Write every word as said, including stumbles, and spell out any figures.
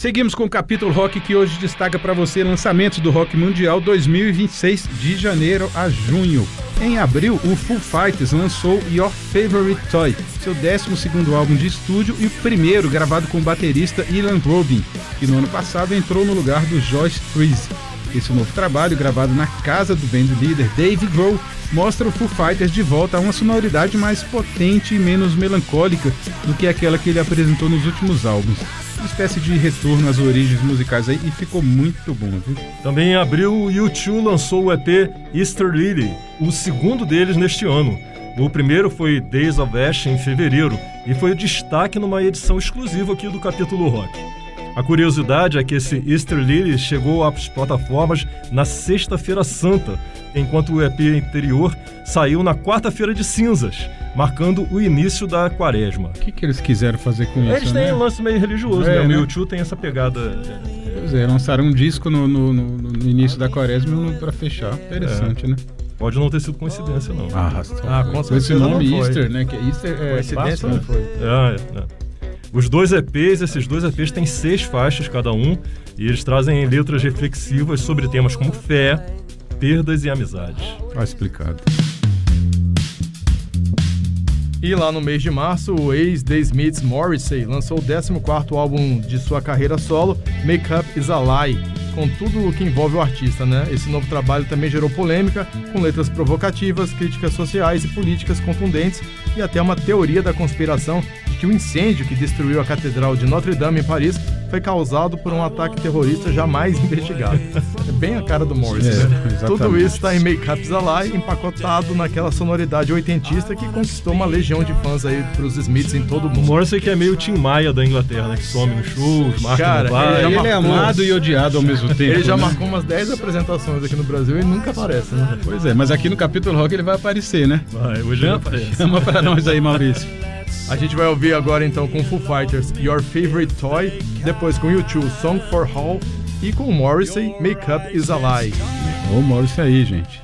Seguimos com o Capítulo Rock, que hoje destaca para você lançamentos do Rock Mundial dois mil e vinte e seis, de janeiro a junho. Em abril, o Foo Fighters lançou Your Favorite Toy, seu décimo segundo álbum de estúdio e o primeiro gravado com o baterista Ian Robin, que no ano passado entrou no lugar do Josh Freese. Esse novo trabalho, gravado na casa do band líder Dave Grohl, mostra o Foo Fighters de volta a uma sonoridade mais potente e menos melancólica do que aquela que ele apresentou nos últimos álbuns. Uma espécie de retorno às origens musicais aí, e ficou muito bom, viu? Também em abril, o U dois lançou o E P Easter Lily, o segundo deles neste ano. O primeiro foi Days of Ash em fevereiro e foi o destaque numa edição exclusiva aqui do Capítulo Rock. A curiosidade é que esse Easter Lily chegou às plataformas na Sexta-feira Santa, enquanto o E P anterior saiu na Quarta-feira de Cinzas, marcando o início da Quaresma. O que, que eles quiseram fazer com isso, Eles têm né? um lance meio religioso, É, né? né? O U dois tem essa pegada... Pois é, lançaram um disco no, no, no, no início da Quaresma e um pra fechar. Interessante, É. né? Pode não ter sido coincidência, não. Ah, Ah, com com esse certeza nome não foi. Easter, né? Que Easter é Coincidência Páscoa, não né? foi. É, é, é. Os dois E Ps, esses dois E Ps têm seis faixas cada um, e eles trazem letras reflexivas sobre temas como fé, perdas e amizades. Tá explicado. E lá no mês de março, o ex-The Smiths Morrissey lançou o décimo quarto álbum de sua carreira solo, Make Up Is a Lie, com tudo o que envolve o artista, né? Esse novo trabalho também gerou polêmica, com letras provocativas, críticas sociais e políticas contundentes, e até uma teoria da conspiração de que o incêndio que destruiu a Catedral de Notre-Dame em Paris foi causado por um ataque terrorista jamais investigado. É bem a cara do Morrissey, É, né? exatamente. Tudo isso está em Make Up Is a Lie, empacotado naquela sonoridade oitentista que conquistou uma legião de fãs aí pros Smiths em todo o O mundo. Morrissey que é meio Tim Maia da Inglaterra, né? Que some nos shows, marca Cara, no bar. ele já Ele é marcou. amado e odiado ao mesmo tempo. Ele já né? marcou umas dez apresentações aqui no Brasil e nunca aparece, né? Pois é, mas aqui no Capítulo Rock ele vai aparecer, né? Vai, hoje ele aparece. Chama pra nós aí, Maurício. A gente vai ouvir agora então com Foo Fighters Your Favorite Toy, depois com U dois Song for Hall e com Morrissey Make Up Is a Lie. Ô, Maurício aí, gente.